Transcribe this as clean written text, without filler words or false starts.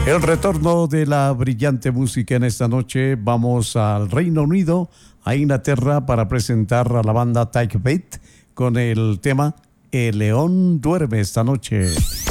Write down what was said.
El retorno de la brillante música en esta noche. Vamos al Reino Unido, a Inglaterra, para presentar a la banda Take Beat con el tema El León Duerme esta noche.